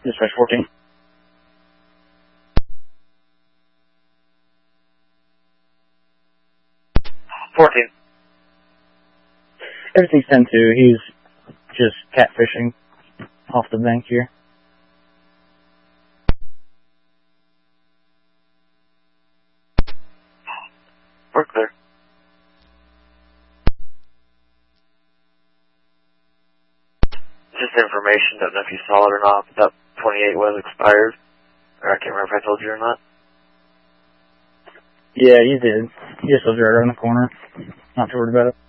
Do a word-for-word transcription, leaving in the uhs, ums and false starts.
Dispatch fourteen. fourteen. Everything's ten two. He's just catfishing off the bank here. We're clear. Just information, don't know if you saw it or not, but that twenty-eight was expired. Or I can't remember if I told you or not. Yeah, you did. You just lived right around the corner. Not too worried about it.